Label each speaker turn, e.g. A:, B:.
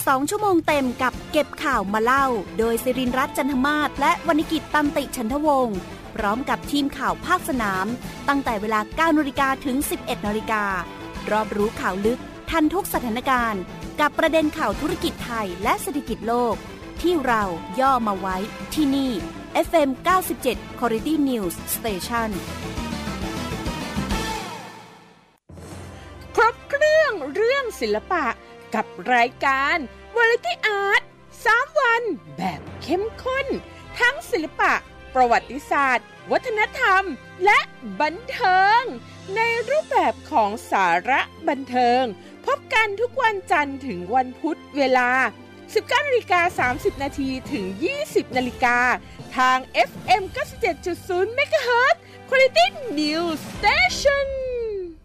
A: 2 ชั่วโมงเต็มกับเก็บข่าวมาเล่าโดยศิรินทร์รัตน์จันทมาศและวรรณกิจตันติฉันทวงศ์พร้อมกับทีมข่าวภาคสนามตั้งแต่เวลา 9 นาฬิกาถึง 11 นาฬิการอบรู้ข่าวลึกทันทุกสถานการณ์กับประเด็นข่าวธุรกิจไทยและเศรษฐกิจโลกที่เราย่อมาไว้ที่นี่ FM 97 Quality News Station
B: ครบเครื่องศิลปะกับรายการ Variety Art 3 วันแบบเข้มข้นทั้งศิลปะประวัติศาสตร์วัฒนธรรมและบันเทิงในรูปแบบของสาระบันเทิงพบกันทุกวันจันทร์ถึงวันพุธเวลา 19:30 น.ถึง 20 น.ทาง FM 97.0 MHz Quality News Station